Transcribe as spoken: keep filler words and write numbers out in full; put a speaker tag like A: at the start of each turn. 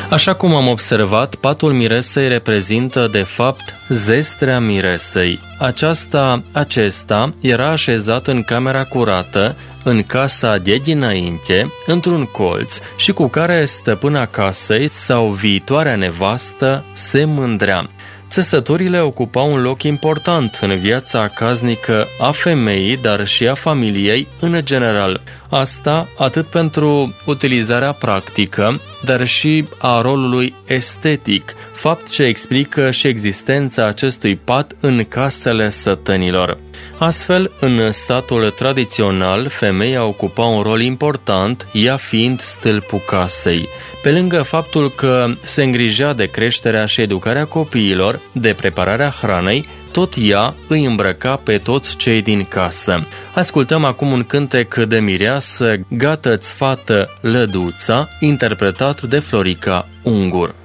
A: Așa cum am observat, patul miresei reprezintă, de fapt, zestrea miresei. Aceasta, acesta era așezat în camera curată, în casa de dinainte, într-un colț, și cu care stăpâna casei sau viitoarea nevastă se mândrea. Țesăturile ocupau un loc important în viața casnică a femeii, dar și a familiei în general. Asta atât pentru utilizarea practică, dar și a rolului estetic, fapt ce explică și existența acestui pat în casele sătenilor. Astfel, în satul tradițional, femeia ocupa un rol important, ea fiind stâlpul casei. Pe lângă faptul că se îngrijea de creșterea și educarea copiilor, de prepararea hranei, tot ea îi îmbrăca pe toți cei din casă. Ascultăm acum un cântec de mireasă, Gată-ți fată lăduța, interpretat de Florica Ungur.